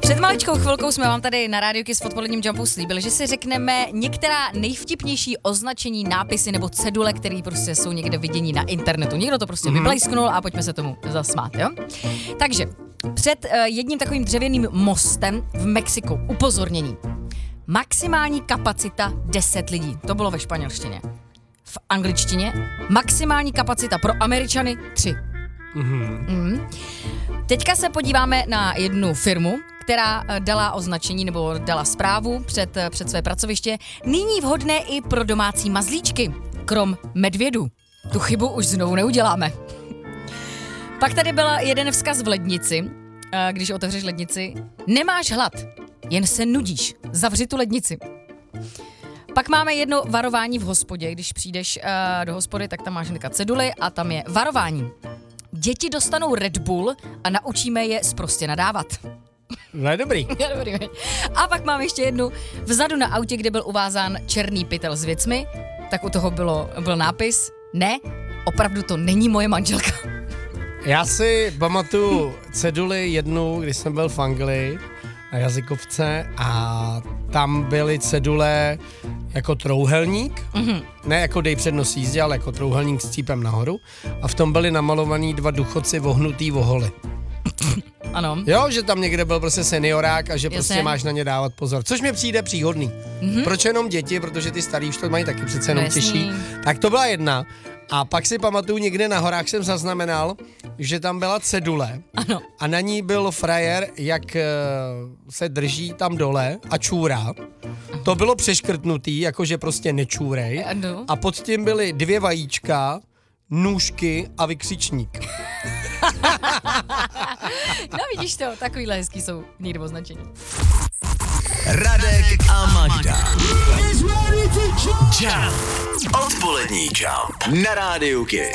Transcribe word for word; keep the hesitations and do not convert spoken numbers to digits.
Před maličkou chvilkou jsme vám tady na Rádiu Kiss v odpoledním Jumpu slíbili, že si řekneme některá nejvtipnější označení, nápisy nebo cedule, které prostě jsou někde vidění na internetu. Někdo to prostě mm-hmm. vyblejsknul a pojďme se tomu zasmát, jo? Takže před uh, jedním takovým dřevěným mostem v Mexiku upozornění. Maximální kapacita deset lidí. To bylo ve španělštině. V angličtině maximální kapacita pro Američany tři. Mm-hmm. Mm. Teďka se podíváme na jednu firmu, která dala označení nebo dala zprávu před, před své pracoviště. Nyní vhodné i pro domácí mazlíčky, krom medvědů. Tu chybu už znovu neuděláme. Pak tady byl jeden vzkaz v lednici, když otevřeš lednici. Nemáš hlad, jen se nudíš, zavři tu lednici. Pak máme jedno varování v hospodě. Když přijdeš uh, do hospody, tak tam máš hnedka ceduly a tam je varování. Děti dostanou Red Bull a naučíme je sprostě nadávat. No je dobrý. Je dobrý. A pak mám ještě jednu. Vzadu na autě, kde byl uvázán černý pytel s věcmi, tak u toho bylo, byl nápis ne, opravdu to není moje manželka. Já si pamatuju ceduli jednu, když jsem byl v Anglii na jazykovce a tam byly cedule jako trouhelník, mm-hmm. ne jako dej přednost jízdě, ale jako trouhelník s cípem nahoru a v tom byly namalovaný dva duchoci vohnutý voholy. Ano. Jo, že tam někde byl prostě seniorák a že Jasně. prostě máš na ně dávat pozor. Což mi přijde příhodný. Mm-hmm. Proč jenom děti, protože ty starý už to mají taky přece jenom Jasný. těžší. Tak to byla jedna. A pak si pamatuju, někde na horách jsem zaznamenal, že tam byla cedule ano. a na ní byl frajer, jak uh, se drží tam dole a čůrá. To bylo přeškrtnutý, jakože prostě nečůrej. Ano. A pod tím byly dvě vajíčka, nůžky a vykřičník. No vidíš to, takovýhle hezký jsou někdy označení. Radek a Magda. Jump. Odpolední Jump na Rádiu Kiss.